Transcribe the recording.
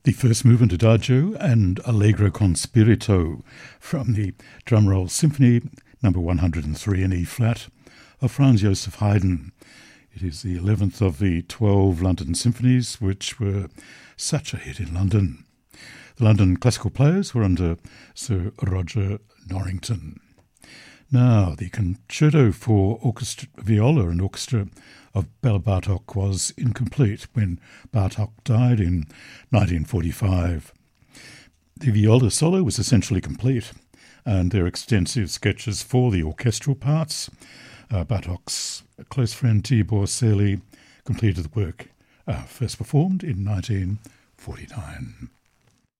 The first movement Adagio and Allegro con Spirito from the Drumroll Symphony number 103 in E-flat of Franz Joseph Haydn. It is the 11th of the 12 London symphonies which were such a hit in London. The London classical players were under Sir Roger Norrington. Now, the concerto for orchestra, viola and orchestra of Bela Bartok was incomplete when Bartok died in 1945. The viola solo was essentially complete, and their extensive sketches for the orchestral parts. Bartok's close friend Tibor Sely completed the work, first performed in 1949.